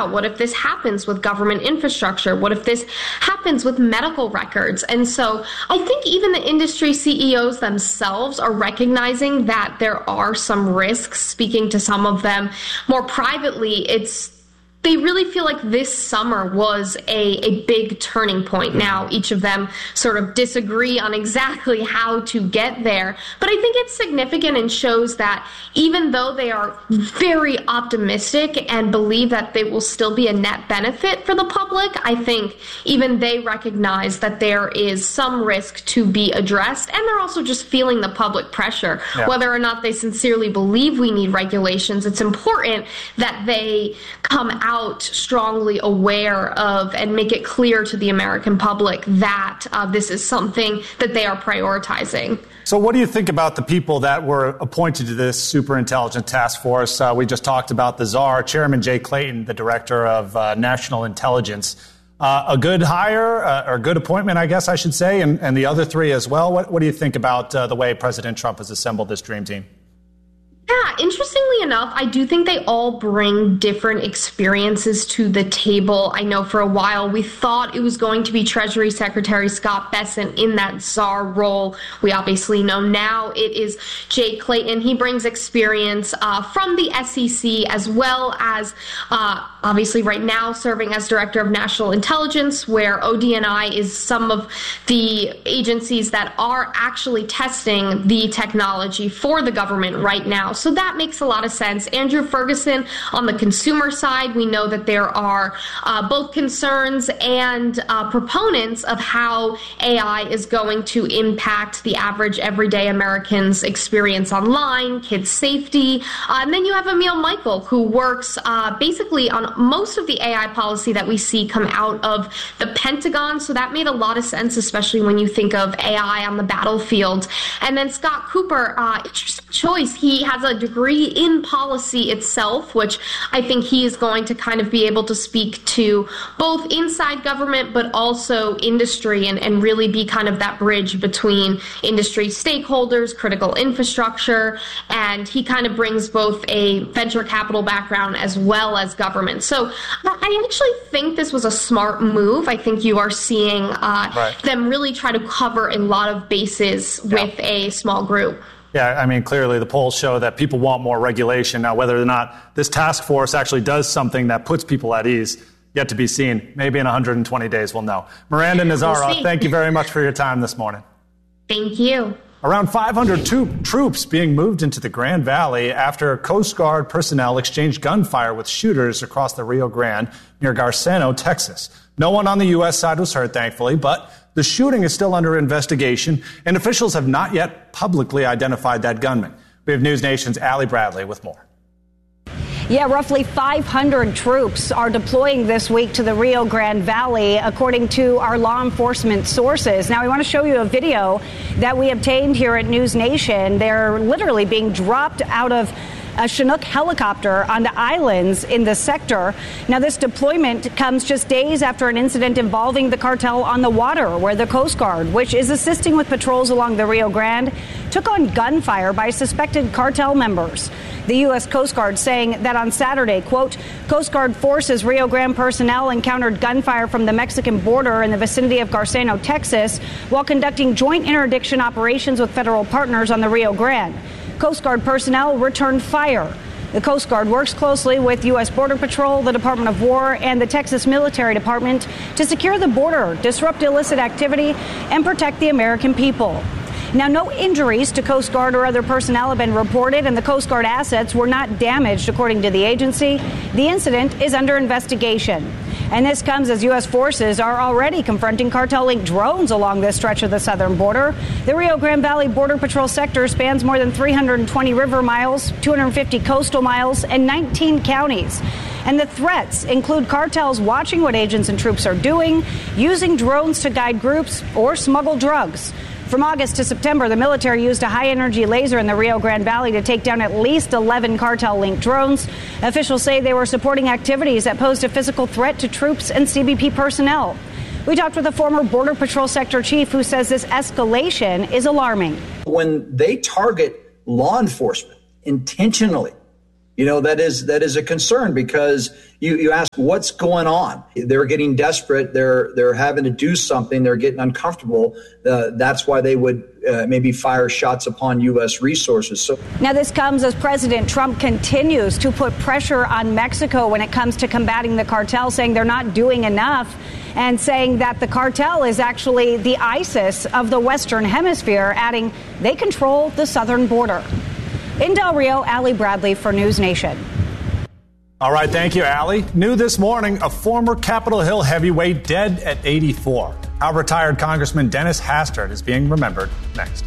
yeah, what if this happens with government infrastructure? What if this happens with medical records? And so I think even the industry CEOs themselves are recognizing that there are some risks. Speaking to some of them more privately, they really feel like this summer was a big turning point. Now, each of them sort of disagree on exactly how to get there. But I think it's significant and shows that even though they are very optimistic and believe that they will still be a net benefit for the public, I think even they recognize that there is some risk to be addressed. And they're also just feeling the public pressure. Yeah. Whether or not they sincerely believe we need regulations, it's important that they come out strongly aware of and make it clear to the American public that this is something that they are prioritizing. So what do you think about the people that were appointed to this superintelligence task force? We just talked about the czar, Chairman Jay Clayton, the director of national intelligence. A good hire, or good appointment, I guess I should say, and the other three as well. What do you think about the way President Trump has assembled this dream team? Yeah, interestingly enough, I do think they all bring different experiences to the table. I know for a while we thought it was going to be Treasury Secretary Scott Bessent in that czar role. We obviously know now it is Jay Clayton. He brings experience from the SEC as well as obviously right now serving as Director of National Intelligence, where ODNI is some of the agencies that are actually testing the technology for the government right now. So that makes a lot of sense. Andrew Ferguson on the consumer side, we know that there are both concerns and proponents of how AI is going to impact the average everyday American's experience online, kids' safety. And then you have Emil Michael, who works basically on most of the AI policy that we see come out of the Pentagon. So that made a lot of sense, especially when you think of AI on the battlefield. And then Scott Cooper, interesting choice. He has a degree in policy itself, which I think he is going to kind of be able to speak to both inside government, but also industry and really be kind of that bridge between industry stakeholders, critical infrastructure, and he kind of brings both a venture capital background as well as government. So I actually think this was a smart move. I think you are seeing them really try to cover a lot of bases with a small group. Yeah, I mean, clearly the polls show that people want more regulation. Now, whether or not this task force actually does something that puts people at ease, yet to be seen. Maybe in 120 days we'll know. Miranda Nazara, thank you very much for your time this morning. Thank you. Around 500 troops being moved into the Grand Valley after Coast Guard personnel exchanged gunfire with shooters across the Rio Grande near Garceno, Texas. No one on the U.S. side was hurt, thankfully, but the shooting is still under investigation, and officials have not yet publicly identified that gunman. We have News Nation's Allie Bradley with more. Yeah, roughly 500 troops are deploying this week to the Rio Grande Valley, according to our law enforcement sources. Now, we want to show you a video that we obtained here at News Nation. They're literally being dropped out of a Chinook helicopter on the islands in the sector. Now, this deployment comes just days after an incident involving the cartel on the water, where the Coast Guard, which is assisting with patrols along the Rio Grande, took on gunfire by suspected cartel members. The U.S. Coast Guard saying that on Saturday, quote, Coast Guard forces Rio Grande personnel encountered gunfire from the Mexican border in the vicinity of Garceno, Texas, while conducting joint interdiction operations with federal partners on the Rio Grande. Coast Guard personnel returned fire. The Coast Guard works closely with U.S. Border Patrol, the Department of War, and the Texas Military Department to secure the border, disrupt illicit activity, and protect the American people. Now, no injuries to Coast Guard or other personnel have been reported, and the Coast Guard assets were not damaged, according to the agency. The incident is under investigation. And this comes as U.S. forces are already confronting cartel-linked drones along this stretch of the southern border. The Rio Grande Valley Border Patrol sector spans more than 320 river miles, 250 coastal miles, and 19 counties. And the threats include cartels watching what agents and troops are doing, using drones to guide groups, or smuggle drugs. From August to September, the military used a high-energy laser in the Rio Grande Valley to take down at least 11 cartel-linked drones. Officials say they were supporting activities that posed a physical threat to troops and CBP personnel. We talked with a former Border Patrol sector chief who says this escalation is alarming. When they target law enforcement intentionally, that is a concern, because you ask what's going on. They're getting desperate. They're having to do something. They're getting uncomfortable. That's why they would maybe fire shots upon U.S. resources. So now this comes as President Trump continues to put pressure on Mexico when it comes to combating the cartel, saying they're not doing enough, and saying that the cartel is actually the ISIS of the Western Hemisphere, adding they control the southern border. In Del Rio, Allie Bradley for News Nation. All right, thank you, Allie. New this morning, a former Capitol Hill heavyweight dead at 84. How retired Congressman Dennis Hastert is being remembered next.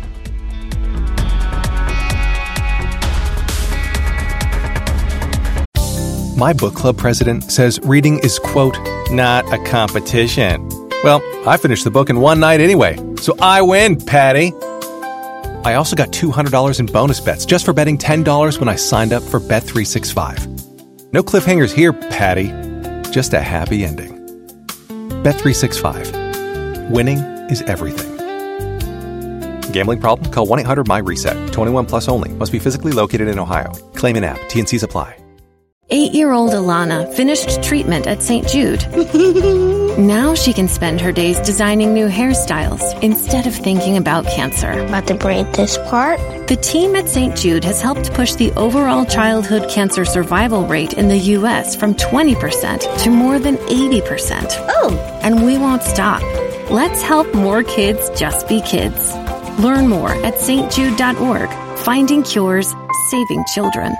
My book club president says reading is, quote, not a competition. Well, I finished the book in one night anyway, so I win, Patty. I also got $200 in bonus bets just for betting $10 when I signed up for Bet365. No cliffhangers here, Patty. Just a happy ending. Bet365. Winning is everything. Gambling problem? Call 1-800-MY-RESET. 21 plus only. Must be physically located in Ohio. Claim in app. T&Cs apply. 8-year-old Alana finished treatment at St. Jude. Now she can spend her days designing new hairstyles instead of thinking about cancer. About to braid this part. The team at St. Jude has helped push the overall childhood cancer survival rate in the U.S. from 20% to more than 80%. Oh! And we won't stop. Let's help more kids just be kids. Learn more at stjude.org. Finding cures, saving children.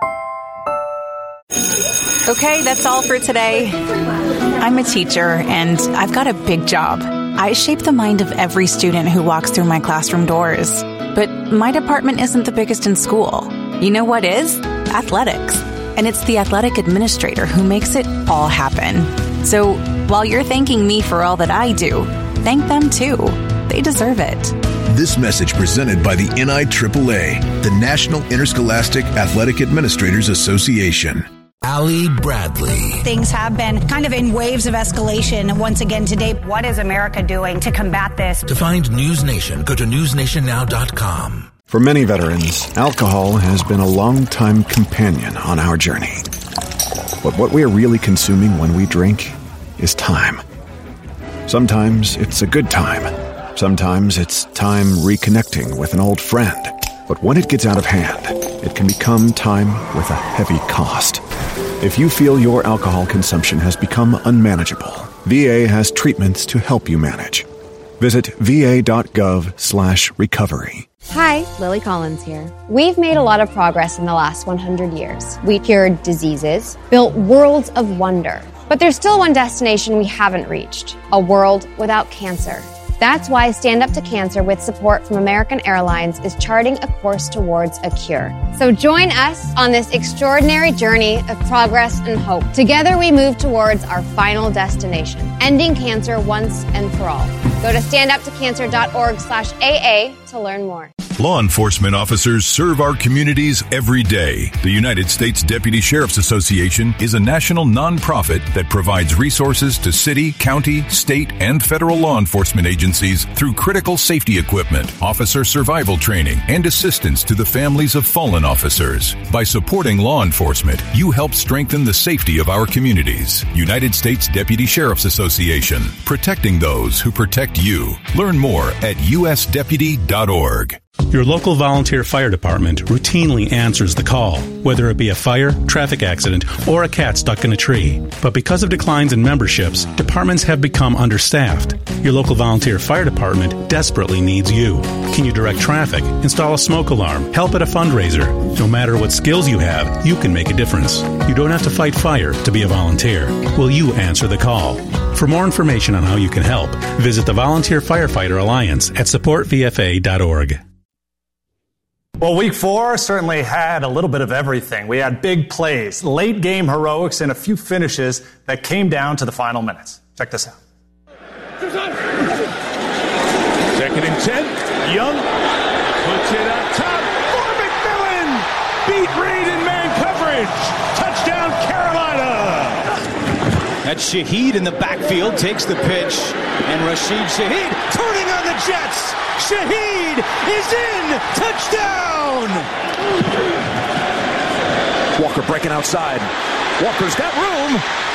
Okay, that's all for today. I'm a teacher, and I've got a big job. I shape the mind of every student who walks through my classroom doors. But my department isn't the biggest in school. You know what is? Athletics. And it's the athletic administrator who makes it all happen. So while you're thanking me for all that I do, thank them too. They deserve it. This message presented by the NIAAA, the National Interscholastic Athletic Administrators Association. Allie Bradley. Things have been kind of in waves of escalation once again today. What is America doing to combat this? To find News Nation, go to newsnationnow.com. For many veterans, alcohol has been a long-time companion on our journey. But what we are really consuming when we drink is time. Sometimes it's a good time. Sometimes it's time reconnecting with an old friend. But when it gets out of hand, it can become time with a heavy cost. If you feel your alcohol consumption has become unmanageable, VA has treatments to help you manage. Visit va.gov/recovery. Hi, Lily Collins here. We've made a lot of progress in the last 100 years. We cured diseases, built worlds of wonder. But there's still one destination we haven't reached, a world without cancer. That's why Stand Up to Cancer, with support from American Airlines, is charting a course towards a cure. So join us on this extraordinary journey of progress and hope. Together we move towards our final destination, ending cancer once and for all. Go to standuptocancer.org/AA to learn more. Law enforcement officers serve our communities every day. The United States Deputy Sheriff's Association is a national nonprofit that provides resources to city, county, state, and federal law enforcement agencies through critical safety equipment, officer survival training, and assistance to the families of fallen officers. By supporting law enforcement, you help strengthen the safety of our communities. United States Deputy Sheriff's Association, protecting those who protect you. Learn more at usdeputy.org. Your local volunteer fire department routinely answers the call, whether it be a fire, traffic accident, or a cat stuck in a tree. But because of declines in memberships, departments have become understaffed. Your local volunteer fire department desperately needs you. Can you direct traffic, install a smoke alarm, help at a fundraiser? No matter what skills you have, you can make a difference. You don't have to fight fire to be a volunteer. Will you answer the call? For more information on how you can help, visit the Volunteer Firefighter Alliance at supportvfa.org. Well, week 4 certainly had a little bit of everything. We had big plays, late game heroics, and a few finishes that came down to the final minutes. Check this out. 2nd and 10. Young puts it up top for McMillan. Beat Reed in man coverage. Touchdown, Carolina. That's Shaheed in the backfield, takes the pitch, and Rashid Shaheed turning on the Jets. Shaheed is in! Touchdown! Walker breaking outside. Walker's got room.